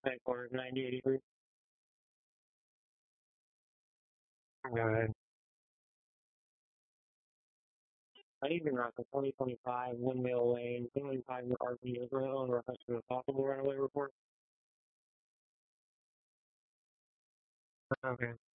Headquarters 9083. Go ahead. Even Rocket 2025 Windmill Lane, 25 RP Israel in reference to a possible runaway report. Okay.